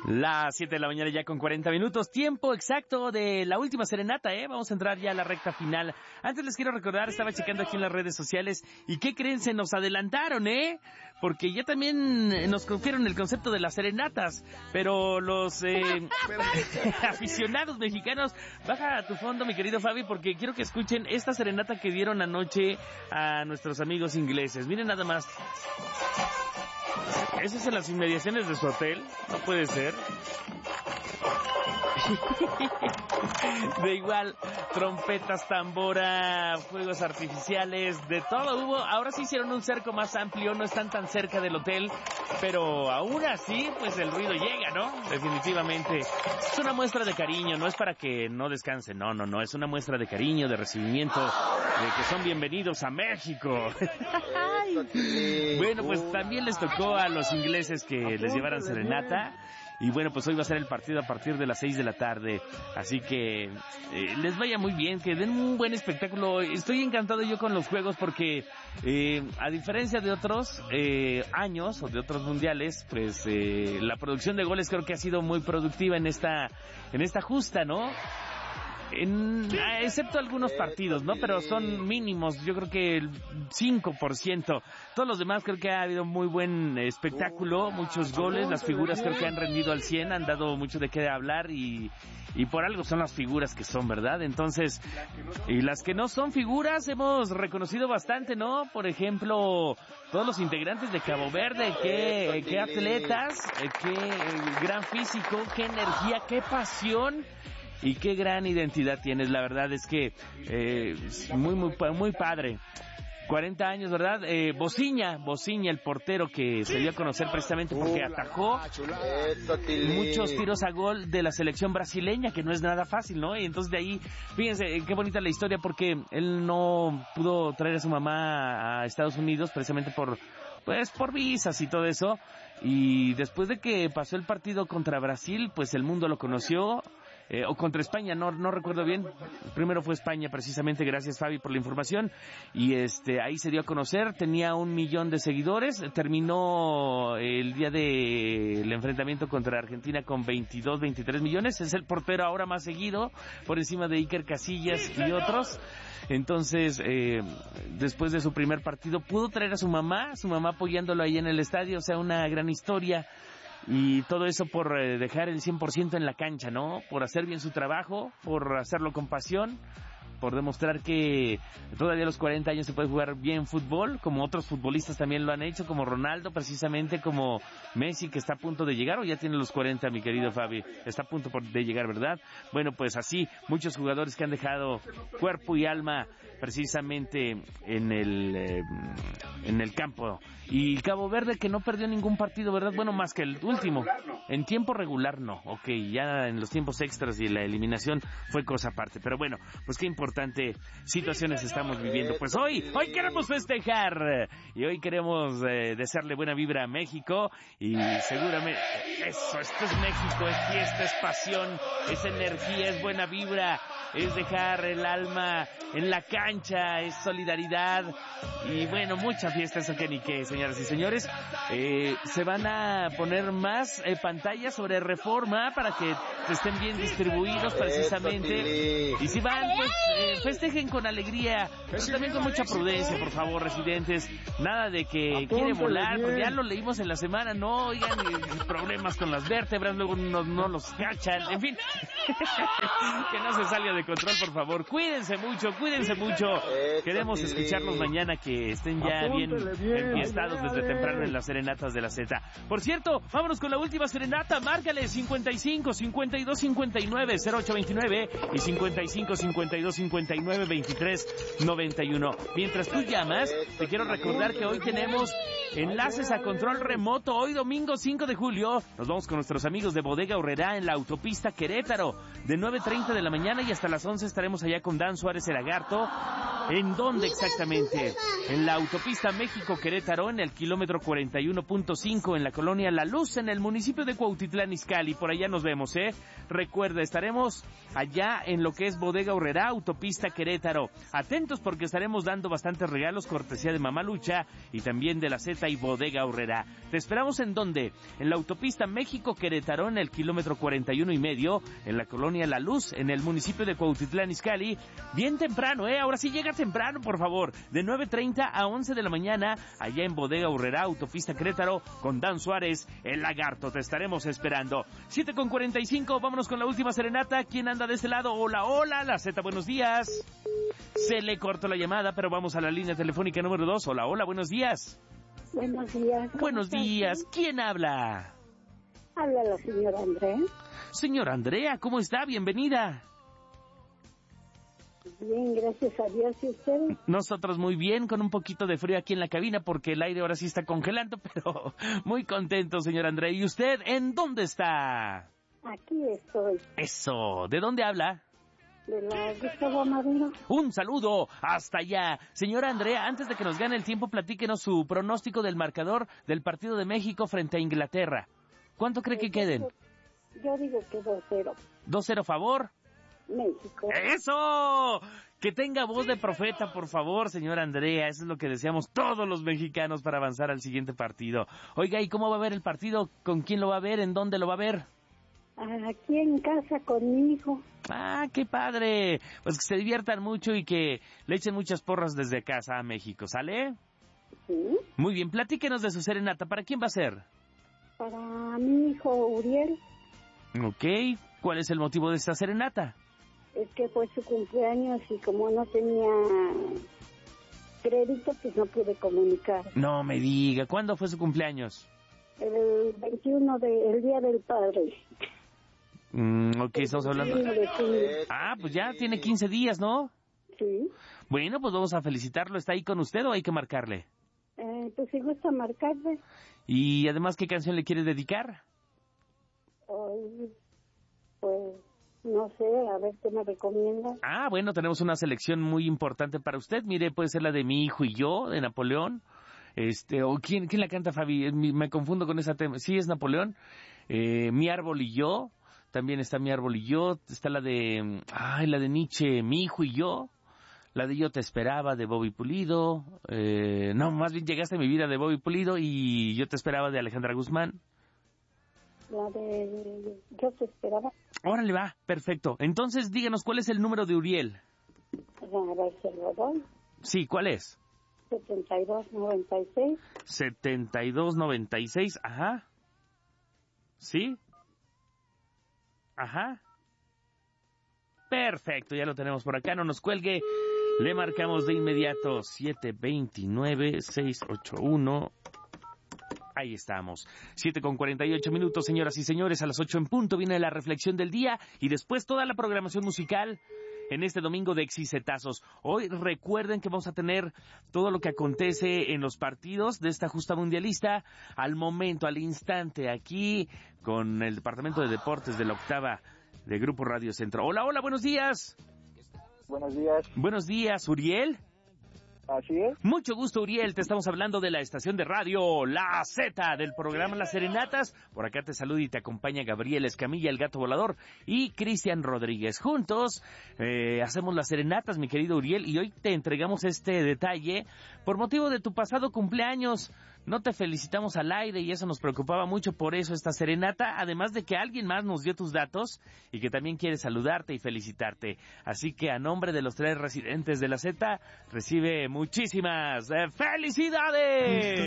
Las 7 de la mañana ya con 40 minutos, tiempo exacto de la última serenata, Vamos a entrar ya a la recta final. Antes les quiero recordar, estaba checando aquí en las redes sociales, y ¿qué creen? Se nos adelantaron, porque ya también nos confirmaron el concepto de las serenatas, pero los aficionados mexicanos, baja a tu fondo, mi querido Fabi, porque quiero que escuchen esta serenata que dieron anoche a nuestros amigos ingleses. Miren nada más. ¿Eso es en las inmediaciones de su hotel? No puede ser. De igual, trompetas, tambora, fuegos artificiales, de todo hubo. Ahora sí hicieron un cerco más amplio, no están tan cerca del hotel, pero aún así, pues el ruido llega, ¿no? Definitivamente. Es una muestra de cariño, no es para que no descansen, no, es una muestra de cariño, de recibimiento, de que son bienvenidos a México. Bueno, pues también les tocó a los ingleses que les llevaran serenata. Y bueno, pues hoy va a ser el partido a partir de las 6 de la tarde. Así que les vaya muy bien, que den un buen espectáculo. Estoy encantado yo con los juegos porque a diferencia de otros años o de otros mundiales, pues la producción de goles creo que ha sido muy productiva en esta justa, ¿no? Excepto algunos partidos, ¿no? Pero son mínimos, yo creo que el 5%. Todos los demás creo que ha habido muy buen espectáculo, muchos goles, las figuras creo que han rendido al 100, han dado mucho de qué hablar y por algo son las figuras que son, ¿verdad? Entonces, y las que no son figuras hemos reconocido bastante, ¿no? Por ejemplo, todos los integrantes de Cabo Verde, qué atletas, qué gran físico, qué energía, qué pasión. Y qué gran identidad tienes, la verdad es que muy padre. 40 años, ¿verdad? Bociña, el portero que se dio a conocer precisamente porque atajó muchos tiros a gol de la selección brasileña, que no es nada fácil, ¿no? Y entonces de ahí, fíjense, qué bonita la historia, porque él no pudo traer a su mamá a Estados Unidos precisamente por visas y todo eso. Y después de que pasó el partido contra Brasil, pues el mundo lo conoció. O contra España, no recuerdo bien. Primero fue España, precisamente. Gracias, Fabi, por la información. Y ahí se dio a conocer. Tenía 1 millón de seguidores. Terminó el día del enfrentamiento contra Argentina con 22, 23 millones. Es el portero ahora más seguido, por encima de Iker Casillas y otros. Entonces, después de su primer partido, pudo traer a su mamá apoyándolo ahí en el estadio. O sea, una gran historia. Y todo eso por dejar el 100% en la cancha, ¿no? Por hacer bien su trabajo, por hacerlo con pasión, por demostrar que todavía a los 40 años se puede jugar bien fútbol, como otros futbolistas también lo han hecho, como Ronaldo, precisamente, como Messi, que está a punto de llegar, o ya tiene los 40, mi querido Fabi, está a punto de llegar, ¿verdad? Bueno, pues así, muchos jugadores que han dejado cuerpo y alma precisamente en el campo. Y Cabo Verde, que no perdió ningún partido, ¿verdad? Bueno, más que el último. En tiempo regular no. Ok, ya en los tiempos extras y la eliminación fue cosa aparte. Pero bueno, pues qué importante situaciones estamos viviendo. Pues hoy queremos festejar. Y hoy queremos desearle buena vibra a México. Y seguramente, esto es México, es fiesta, es pasión, es energía, es buena vibra. Es dejar el alma en la cancha, es solidaridad. Y bueno, mucha fiesta, eso que ni qué, señoras y señores. Se van a poner más pantallas sobre Reforma para que estén bien distribuidos precisamente. Y si van, pues festejen con alegría, pero también con mucha prudencia, por favor, residentes. Nada de que quiere volar, porque ya lo leímos en la semana, no, oigan, problemas con las vértebras, luego no los cachan, en fin. Que no se salga de control, por favor. Cuídense mucho. Queremos escucharlos mañana, que estén ya bien enfiestados desde temprano en las serenatas de la Z. Por cierto, vámonos con la última serenata. Márcale 55 52 59 0829 y 55 52 59 23 91. Mientras tú llamas, te quiero recordar que hoy tenemos enlaces a control remoto. Hoy domingo 5 de julio nos vamos con nuestros amigos de Bodega Aurrerá en la autopista Querétaro, de 9:30 de la mañana y hasta las 11 estaremos allá con Dan Suárez el Lagarto ¿En dónde exactamente? En la autopista México-Querétaro, en el kilómetro 41.5, en la colonia La Luz, en el municipio de Cuautitlán Izcalli. Por allá nos vemos, ¿eh? Recuerda, estaremos allá en lo que es Bodega Aurrerá, autopista Querétaro. Atentos porque estaremos dando bastantes regalos, cortesía de Mamá Lucha y también de la Z y Bodega Aurrerá. ¿Te esperamos en dónde? En la autopista México-Querétaro, en el kilómetro 41.5, en la colonia La Luz, en el municipio de Cuautitlán Izcalli. Bien temprano, ¿eh? Ahora sí llega temprano, por favor. De 9:30 a 11 de la mañana, allá en Bodega Aurrerá, autopista Querétaro, con Dan Suárez, el Lagarto. Te estaremos esperando. 7:45, vámonos con la última serenata. ¿Quién anda de este lado? Hola, hola, la Z, buenos días. Se le cortó la llamada, pero vamos a la línea telefónica número 2. Hola, hola, buenos días. Buenos días. Buenos días. ¿Quién habla? Habla la señora Andrea. Señora Andrea, ¿cómo está? Bienvenida. Bien, gracias a Dios. ¿Y ustedes? Nosotros muy bien, con un poquito de frío aquí en la cabina porque el aire ahora sí está congelando, pero muy contento, señora Andrea. ¿Y usted en dónde está? Aquí estoy. Eso, ¿de dónde habla? De la Gustavo Madero. Un saludo hasta allá. Señora Andrea, antes de que nos gane el tiempo, platíquenos su pronóstico del marcador del partido de México frente a Inglaterra. ¿Cuánto cree que queden? Yo digo que 2-0. 2-0 favor. México. ¡Eso! Que tenga voz de profeta, por favor, señora Andrea. Eso es lo que deseamos todos los mexicanos para avanzar al siguiente partido. Oiga, ¿y cómo va a ver el partido? ¿Con quién lo va a ver? ¿En dónde lo va a ver? Aquí en casa con mi hijo. ¡Ah, qué padre! Pues que se diviertan mucho y que le echen muchas porras desde casa a México, ¿sale? Sí. Muy bien, platíquenos de su serenata. ¿Para quién va a ser? Para mi hijo Uriel. Ok, ¿cuál es el motivo de esta serenata? Es que fue su cumpleaños y como no tenía crédito, pues no pude comunicar. No me diga, ¿cuándo fue su cumpleaños? El 21 el Día del Padre. Ok, estamos hablando. Pues ya tiene 15 días, ¿no? Sí. Bueno, pues vamos a felicitarlo. ¿Está ahí con usted o hay que marcarle? Pues si gusta marcarle. Y además, ¿qué canción le quiere dedicar? Pues no sé, a ver qué me recomienda. Bueno, tenemos una selección muy importante para usted. Mire, puede ser la de Mi Hijo y Yo, de Napoleón. O ¿quién la canta, Fabi? Me confundo con esa tema. Sí, es Napoleón. Mi Árbol y Yo. También está Mi Árbol y Yo. Está la de Nietzsche, Mi Hijo y Yo. La de Yo te esperaba, de Bobby Pulido. No, más bien Llegaste a mi vida, de Bobby Pulido. Y Yo te esperaba, de Alejandra Guzmán. La de Yo te esperaba. Órale, va, perfecto. Entonces, díganos, ¿cuál es el número de Uriel? A ver, se lo doy. Sí, ¿cuál es? 7296. 7296, ajá. ¿Sí? Ajá. Perfecto, ya lo tenemos por acá, no nos cuelgue. Le marcamos de inmediato 729-681. Ahí estamos. 7:48, señoras y señores. A las 8 en punto viene la reflexión del día y después toda la programación musical en este domingo de Exicetazos. Hoy recuerden que vamos a tener todo lo que acontece en los partidos de esta justa mundialista al momento, al instante, aquí con el Departamento de Deportes de la Octava de Grupo Radio Centro. Hola, hola, buenos días. Buenos días. Buenos días, Uriel. Así es. Mucho gusto, Uriel. Te estamos hablando de la estación de radio La Z, del programa Las Serenatas. Por acá te saluda y te acompaña Gabriel Escamilla, el gato volador, y Cristian Rodríguez. Juntos hacemos las serenatas, mi querido Uriel, y hoy te entregamos este detalle por motivo de tu pasado cumpleaños. No te felicitamos al aire y eso nos preocupaba mucho, por eso esta serenata, además de que alguien más nos dio tus datos y que también quiere saludarte y felicitarte. Así que a nombre de los 3 residentes de la Z, recibe muchísimas felicidades.